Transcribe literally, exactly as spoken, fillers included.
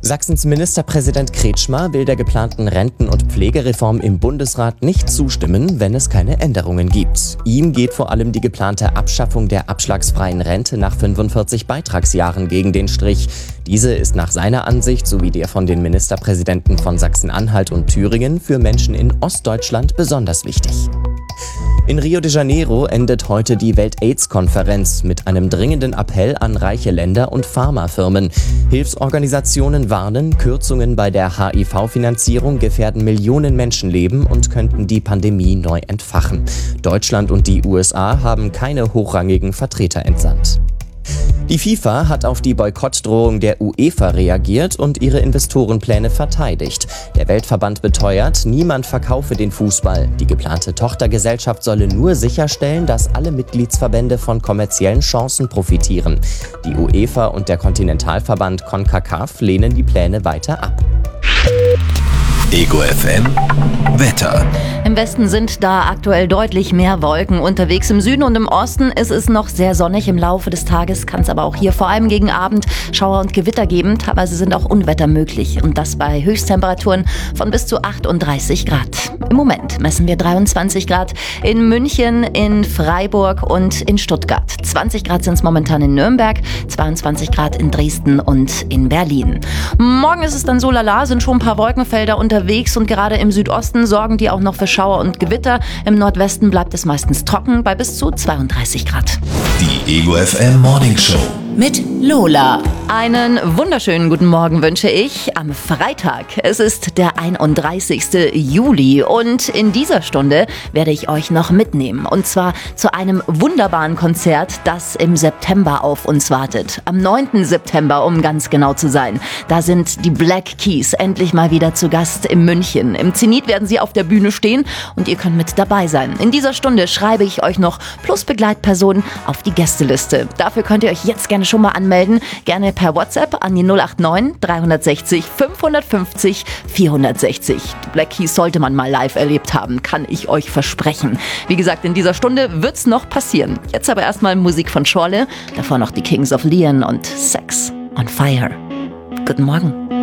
Sachsens Ministerpräsident Kretschmer will der geplanten Renten- und Pflegereform im Bundesrat nicht zustimmen, wenn es keine Änderungen gibt. Ihm geht vor allem die geplante Abschaffung der abschlagsfreien Rente nach fünfundvierzig Beitragsjahren gegen den Strich. Diese ist nach seiner Ansicht sowie der von den Ministerpräsidenten von Sachsen-Anhalt und Thüringen für Menschen in Ostdeutschland besonders wichtig. In Rio de Janeiro endet heute die Welt-Aids-Konferenz mit einem dringenden Appell an reiche Länder und Pharmafirmen. Hilfsorganisationen warnen, Kürzungen bei der H I V-Finanzierung gefährden Millionen Menschenleben und könnten die Pandemie neu entfachen. Deutschland und die U S A haben keine hochrangigen Vertreter entsandt. Die FIFA hat auf die Boykottdrohung der UEFA reagiert und ihre Investorenpläne verteidigt. Der Weltverband beteuert, niemand verkaufe den Fußball. Die geplante Tochtergesellschaft solle nur sicherstellen, dass alle Mitgliedsverbände von kommerziellen Chancen profitieren. Die UEFA und der Kontinentalverband CONCACAF lehnen die Pläne weiter ab. Ego F M Wetter. Im Westen sind da aktuell deutlich mehr Wolken unterwegs. Im Süden und im Osten ist es noch sehr sonnig. Im Laufe des Tages kann es aber auch hier vor allem gegen Abend Schauer und Gewitter geben. Teilweise sind auch Unwetter möglich. Und das bei Höchsttemperaturen von bis zu achtunddreißig Grad. Im Moment messen wir dreiundzwanzig Grad in München, in Freiburg und in Stuttgart. zwanzig Grad sind es momentan in Nürnberg, zweiundzwanzig Grad in Dresden und in Berlin. Morgen ist es dann so lala, sind schon ein paar Wolkenfelder unterwegs und gerade im Südosten sorgen die auch noch für Schauer und Gewitter. Im Nordwesten bleibt es meistens trocken bei bis zu zweiunddreißig Grad. Die Ego F M Morning Show mit Lola. Einen wunderschönen guten Morgen wünsche ich am Freitag. Es ist der einunddreißigste Juli und in dieser Stunde werde ich euch noch mitnehmen. Und zwar zu einem wunderbaren Konzert, das im September auf uns wartet. Am neunten September, um ganz genau zu sein. Da sind die Black Keys endlich mal wieder zu Gast in München. Im Zenit werden sie auf der Bühne stehen und ihr könnt mit dabei sein. In dieser Stunde schreibe ich euch noch plus Begleitpersonen auf die Gästeliste. Dafür könnt ihr euch jetzt gerne schon mal anmelden. Gerne per WhatsApp an die null acht neun dreihundertsechzig fünfhundertfünfzig vierhundertsechzig. Die Black Keys sollte man mal live erlebt haben, kann ich euch versprechen. Wie gesagt, in dieser Stunde wird's noch passieren. Jetzt aber erstmal Musik von Schorle, davor noch die Kings of Leon und Sex on Fire. Guten Morgen.